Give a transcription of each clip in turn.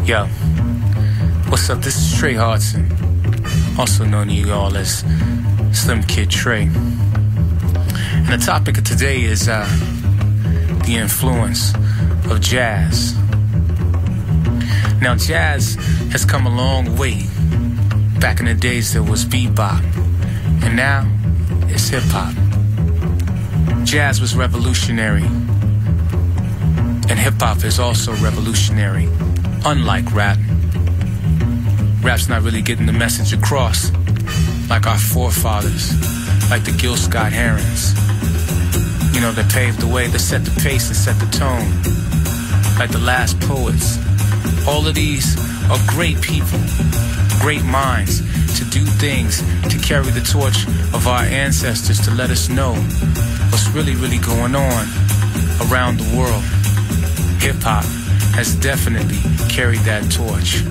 Yo, what's up? This is Trey Hardson, also known to you all as Slim Kid Trey. And the topic of today is the influence of jazz. Now, jazz has come a long way. Back in the days, there was bebop, and now it's hip-hop. Jazz was revolutionary, and hip-hop is also revolutionary, unlike rap. Rap's not really getting the message across like our forefathers, like the Gil Scott-Herons. You know, they paved the way, they set the pace and set the tone, like the last poets. All of these are great people, great minds to do things, to carry the torch of our ancestors, to let us know what's really, really going on around the world. Hip-hop has definitely carried that torch.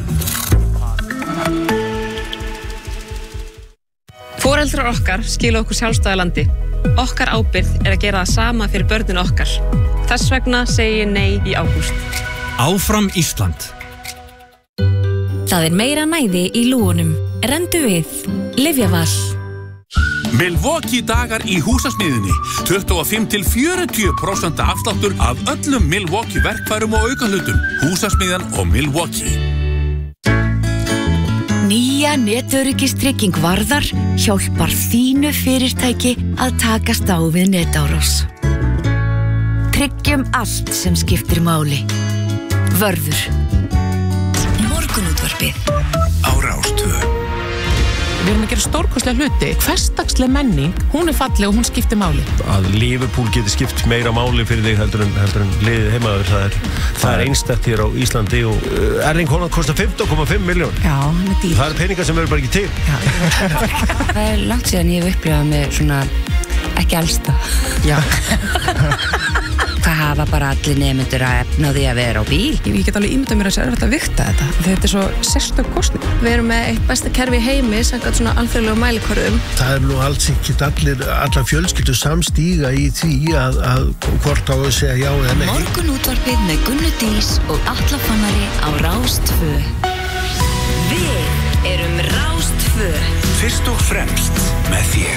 Foreldrar okkar skila okkur sjálfstæðu landi. Okkar ábyrgð að gera það sama fyrir börnin okkar. Þess vegna segi ég nei í ágúst. Áfram Ísland. Það meira næði í lúgunum. Rendu við. Lyfjaval. Milwaukee dagar í húsasmiðinni. 25–40% afsláttur af öllum Milwaukee verkfærum og aukahlutum. Húsasmiðjan og Milwaukee. Nýja netöryggistrygging Varðar hjálpar þínu fyrirtæki að takast á við netárás. Tryggjum allt sem skiptir máli. Vörður. Morgunútvarpið. Á Rás 2. Við erum að gera stórkostlega hluti. Hversdagsleg menning, hún falleg og hún skiptir máli. Að Liverpool geti skipt meira máli fyrir þig heldur en liðið heimaður. Það einstakt hér á Íslandi og Erling Haaland kostar 15,5 milljón. Já, hann dýr. Það peningar sem verður bara ekki til. Það langt síðan ég hef upplifað með svona ekki elsta. Já. Það hafa bara allir nemendur að efna því að vera á bíl. Ég get alveg ímyndað mér að það að vigta þetta. Þetta svo sérstök kosning. Við erum með eitt besta kerfi í heimi, samkvæmt svona alþjóðlegum mælikvörðum. Það nú alls ekki allar fjölskyldur samstíga í því að hvort á að segja já eða nei. Morgunútvarpið með Gunnu Dís og Atla Fannari á Rás 2. Við erum Rás 2. Fyrst og fremst með þér.